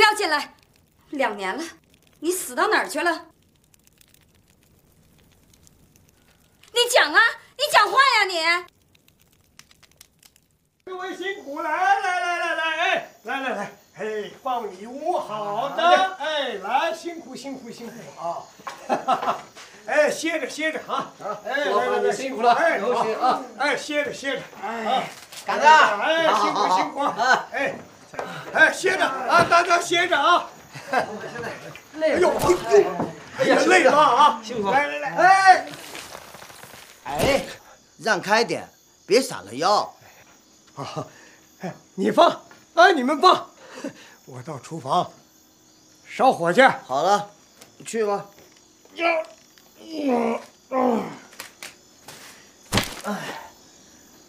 要进来，2年了，你死到哪儿去了？你讲啊，你讲话呀你！ 各位辛苦，来，哎，来，哎，放礼物，好的，哎，来，辛苦啊！哎，歇着啊！哎，来， 辛苦了， 哎， 有请啊！ 哎，歇着，哎， 干哥， 哎，辛苦啊！哎，歇着啊，大家歇着啊！ 累了， 哎呀，累了啊！ 辛苦， 来， 哎，让开点，别闪了腰。 啊，哎，你放，哎，你们放，我到厨房烧火去。 好了，去吧。哎。